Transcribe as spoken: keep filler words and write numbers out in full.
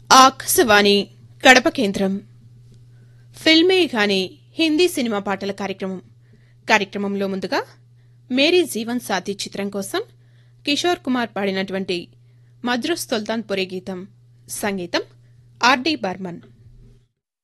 ఆకాశవాణి కడప కేంద్రం ఫిల్మే గాని హిందీ సినిమా పాటల కార్యక్రమం కార్యక్రమంలో ముందుగా మేరీ జీవన్ సాథీ చిత్రం కోసం కిషోర్ కుమార్ పాడినటువంటి మద్రాస్ సుల్తాన్పురి గీతం సంగీతం ఆర్ డి బర్మన్.